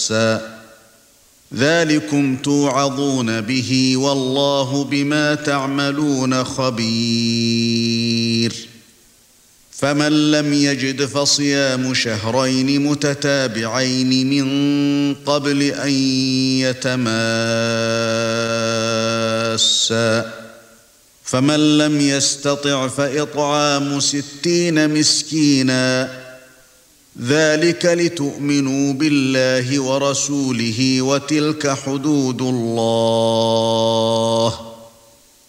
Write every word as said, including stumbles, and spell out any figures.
ذلكم توعظون به والله بما تعملون خبير فمن لم يجد فصيام شهرين متتابعين من قبل أن يتماسا فمن لم يستطع فإطعام ستين مسكينا ذلك لتؤمنوا بالله ورسوله وتلك حدود الله